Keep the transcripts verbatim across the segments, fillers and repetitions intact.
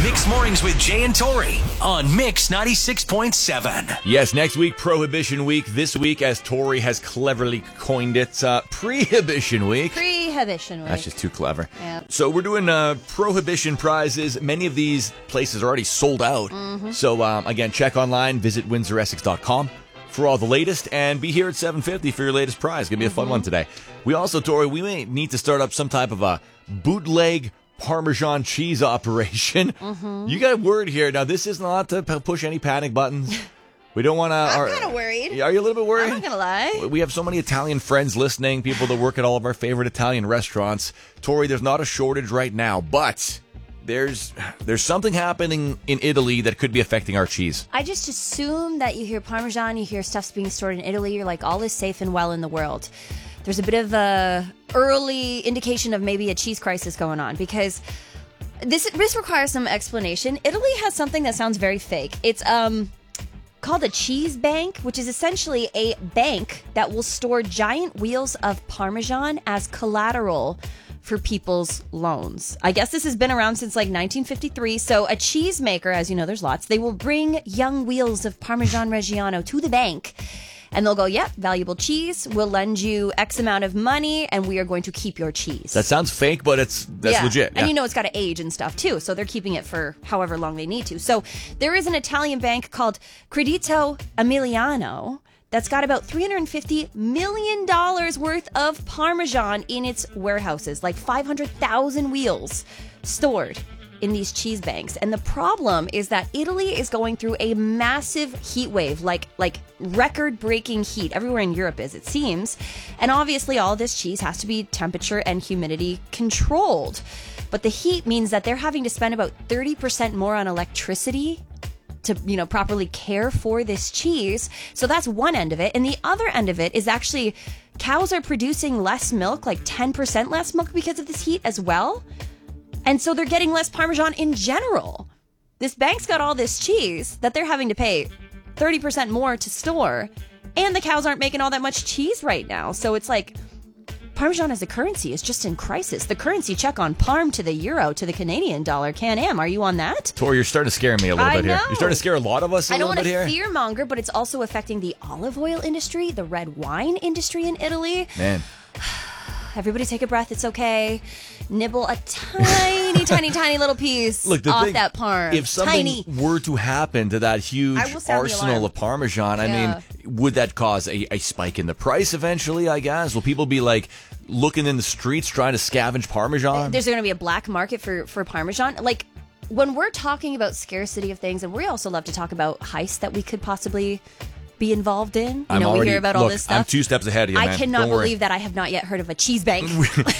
Mix Mornings with Jay and Tori on Mix ninety-six point seven. Yes, next week, Prohibition Week. This week, as Tori has cleverly coined it, uh, Prehibition Week. Prehibition Week. That's just too clever. Yeah. So we're doing uh, Prohibition prizes. Many of these places are already sold out. Mm-hmm. So, um, again, check online. Visit windsor essex dot com for all the latest. And be here at seven fifty for your latest prize. Going to be a fun Mm-hmm. one today. We also, Tori, we may need to start up some type of a bootleg Parmesan cheese operation. Mm-hmm. You got word here. Now, this is not to p- push any panic buttons. We don't want to... I'm kind of worried. Are you a little bit worried? I'm not going to lie. We have so many Italian friends listening, people that work at all of our favorite Italian restaurants. Tori, there's not a shortage right now, but there's there's something happening in Italy that could be affecting our cheese. I just assume that you hear Parmesan, you hear stuff's being stored in Italy, you're like, all is safe and well in the world. There's a bit of a early indication of maybe a cheese crisis going on because this this requires some explanation. Italy has something that sounds very fake. It's um called a cheese bank, which is essentially a bank that will store giant wheels of Parmesan as collateral for people's loans. I guess this has been around since like nineteen fifty-three. So a cheesemaker, as you know, there's lots, they will bring young wheels of Parmesan Reggiano to the bank. And they'll go, yep, valuable cheese. We'll lend you X amount of money, and we are going to keep your cheese. That sounds fake, but it's that's yeah. legit. Yeah. And you know it's got to age and stuff, too. So they're keeping it for however long they need to. So there is an Italian bank called Credito Emiliano that's got about three hundred fifty million dollars worth of Parmesan in its warehouses, like five hundred thousand wheels stored in these cheese banks. And the problem is that Italy is going through a massive heat wave, like like record-breaking heat. Everywhere in Europe is, it seems. And obviously all this cheese has to be temperature and humidity controlled. But the heat means that they're having to spend about thirty percent more on electricity to, you know, properly care for this cheese. So that's one end of it. And the other end of it is actually cows are producing less milk, like ten percent less milk because of this heat as well. And so they're getting less Parmesan in general. This bank's got all this cheese that they're having to pay thirty percent more to store. And the cows aren't making all that much cheese right now. So it's like Parmesan as a currency is just in crisis. The currency check on Parm to the euro to the Canadian dollar. Can-Am, are you on that? Tori, you're starting to scare me a little I bit here. know. You're starting to scare a lot of us a I don't little want bit to here. fear monger, but it's also affecting the olive oil industry, the red wine industry in Italy. Man. Everybody take a breath. It's okay. Nibble a tiny, tiny, tiny little piece Look, the off thing, that parm. If something tiny. were to happen to that huge I will sound the arsenal alarm. of Parmesan, I Yeah. mean, would that cause a, a spike in the price eventually, I guess? Will people be like looking in the streets trying to scavenge Parmesan? There's going to be a black market for, for Parmesan. Like, when we're talking about scarcity of things, and we also love to talk about heists that we could possibly be involved in. You I'm know, already, we hear about all look, this stuff. I'm two steps ahead of you, I man. cannot Don't worry. believe that I have not yet heard of a cheese bank.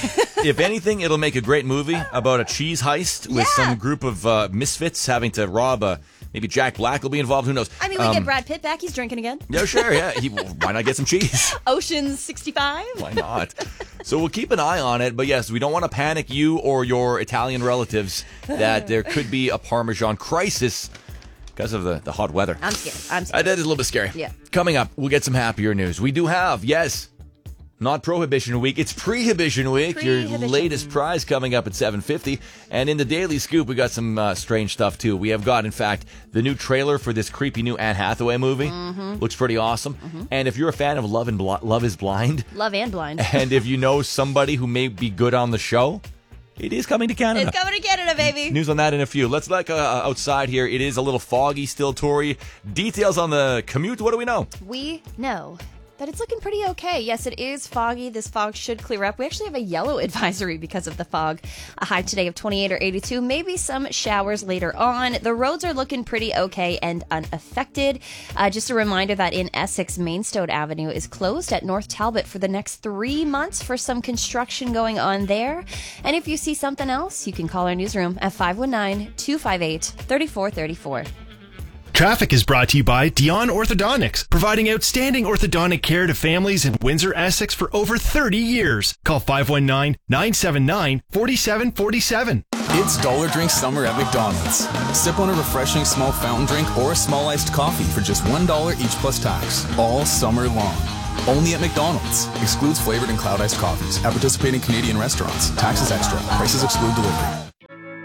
If anything, it'll make a great movie about a cheese heist with Yeah. some group of uh, misfits having to rob a... Maybe Jack Black will be involved. Who knows? I mean, we Um, get Brad Pitt back. He's drinking again. Yeah, sure. Yeah. He, why not get some cheese? Ocean's sixty-five. Why not? So we'll keep an eye on it. But yes, we don't want to panic you or your Italian relatives that there could be a Parmesan crisis because of the, the hot weather. I'm scared. I'm Uh, scared. that is a little bit scary. Yeah. Coming up, we'll get some happier news. We do have, yes, not Prohibition Week, it's Prehibition Week. Your Prehibition. latest prize coming up at seven fifty. And in the Daily Scoop, we got some uh, strange stuff, too. We have got, in fact, the new trailer for this creepy new Anne Hathaway movie. Mm-hmm. Looks pretty awesome. Mm-hmm. And if you're a fan of Love and Bl- Love is Blind, Love and Blind. and if you know somebody who may be good on the show, it is coming to Canada. It's coming to Canada, baby. News on that in a few. Let's look uh, outside here. It is a little foggy still, Tori. Details on the commute, what do we know? We know that it's looking pretty okay. Yes, it is foggy. This fog should clear up. We actually have a yellow advisory because of the fog. A high today of twenty-eight or eighty-two. Maybe some showers later on. The roads are looking pretty okay and unaffected. Uh, just a reminder that in Essex, Mainstone Avenue is closed at North Talbot for the next three months for some construction going on there. And if you see something else, you can call our newsroom at five one nine, two five eight, three four three four. Traffic is brought to you by Dion Orthodontics, providing outstanding orthodontic care to families in Windsor, Essex for over thirty years. Call five one nine, nine seven nine, four seven four seven. It's Dollar Drink Summer at McDonald's. Sip on a refreshing small fountain drink or a small iced coffee for just one dollar each plus tax, all summer long. Only at McDonald's. Excludes flavored and cloud iced coffees. At participating Canadian restaurants. Taxes extra. Prices exclude delivery.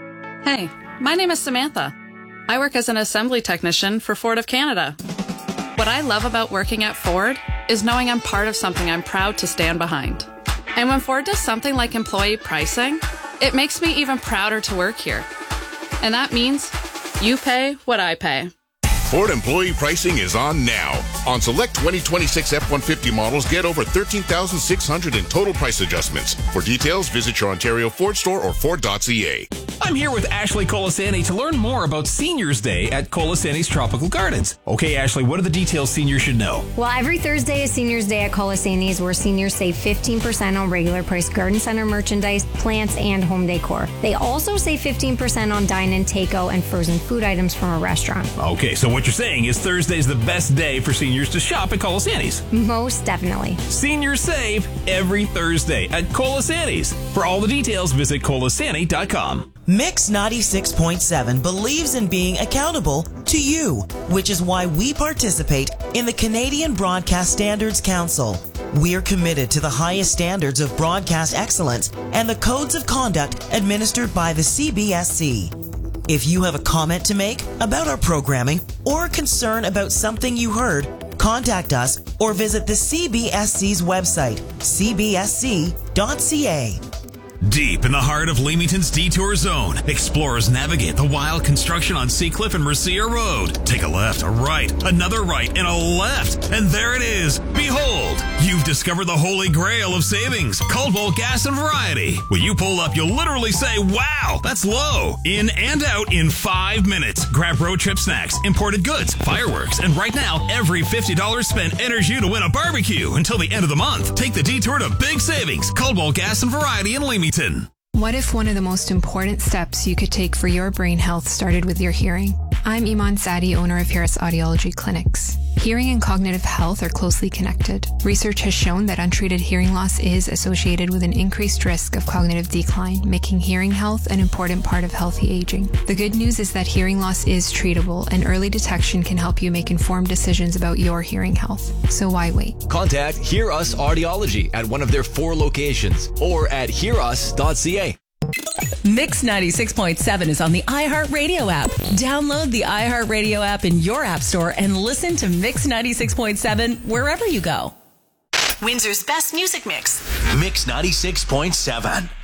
Hey, my name is Samantha. I work as an assembly technician for Ford of Canada. What I love about working at Ford is knowing I'm part of something I'm proud to stand behind. And when Ford does something like employee pricing, it makes me even prouder to work here. And that means you pay what I pay. Ford employee pricing is on now. On select twenty twenty-six F one fifty models, get over thirteen thousand six hundred in total price adjustments. For details, visit your Ontario Ford store or Ford dot C A. I'm here with Ashley Colasani to learn more about Seniors Day at Colasani's Tropical Gardens. Okay, Ashley, what are the details seniors should know? Well, every Thursday is Seniors Day at Colasani's, where seniors save fifteen percent on regular price garden center merchandise, plants, and home decor. They also save fifteen percent on dine-in, takeout, and frozen food items from a restaurant. Okay, so what you're saying is Thursday's the best day for seniors to shop at Colasani's. Most definitely. Seniors save every Thursday at Colasani's. For all the details, visit colasani dot com. Mix ninety-six point seven believes in being accountable to you, which is why we participate in the Canadian Broadcast Standards Council. We're committed to the highest standards of broadcast excellence and the codes of conduct administered by the C B S C. If you have a comment to make about our programming or a concern about something you heard, contact us or visit the C B S C's website, c b s c dot c a. Deep in the heart of Leamington's Detour Zone, explorers navigate the wild construction on Seacliff and Mercia Road. Take a left, a right, another right, and a left. And there it is. Behold, you've discovered the holy grail of savings, Caldwell Gas and Variety. When you pull up, you'll literally say, wow, that's low. In and out in five minutes. Grab road trip snacks, imported goods, fireworks, and right now, every fifty dollars spent enters you to win a barbecue until the end of the month. Take the detour to big savings, Caldwell Gas and Variety in Leamington. What if one of the most important steps you could take for your brain health started with your hearing? I'm Iman Sadi, owner of Harris Audiology Clinics. Hearing and cognitive health are closely connected. Research has shown that untreated hearing loss is associated with an increased risk of cognitive decline, making hearing health an important part of healthy aging. The good news is that hearing loss is treatable, and early detection can help you make informed decisions about your hearing health. So why wait? Contact Hear Us Audiology at one of their four locations or at hear us dot c a. Mix ninety-six point seven is on the iHeartRadio app. Download the iHeartRadio app in your app store and listen to Mix ninety-six point seven wherever you go. Windsor's best music mix. Mix ninety-six point seven.